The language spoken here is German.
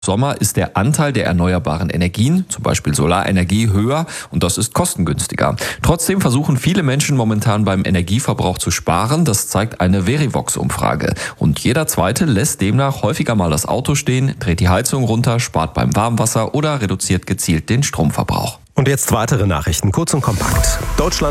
Sommer ist der Anteil der erneuerbaren Energien, zum Beispiel Solarenergie, höher und das ist kostengünstiger. Trotzdem versuchen viele Menschen momentan beim Energieverbrauch zu sparen. Das zeigt eine Verivox-Umfrage. Und jeder Zweite lässt demnach häufiger mal das Auto stehen, dreht die Heizung runter, spart beim Warmwasser oder reduziert gezielt den Stromverbrauch. Und jetzt weitere Nachrichten, kurz und kompakt. Deutschland